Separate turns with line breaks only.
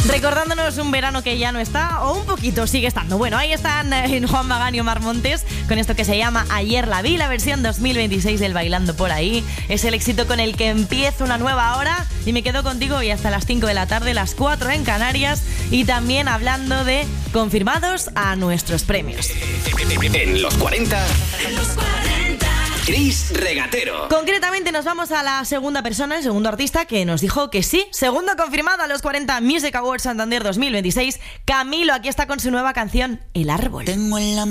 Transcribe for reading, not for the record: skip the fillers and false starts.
Recordándonos un verano que ya no está, o un poquito sigue estando. Bueno, ahí están Juan Magán y Omar Montes con esto que se llama Ayer la vi, la versión 2026 del Bailando por ahí. Es el éxito con el que empiezo una nueva hora y me quedo contigo hoy hasta las 5 de la tarde, las 4 en Canarias, y también hablando de confirmados a nuestros premios.
En los 40... Chris Regatero.
Concretamente nos vamos a la segunda persona, el segundo artista que nos dijo que sí. Segundo confirmado a los 40 Music Awards Santander 2026, Camilo. Aquí está con su nueva canción, El Árbol.
Tengo en la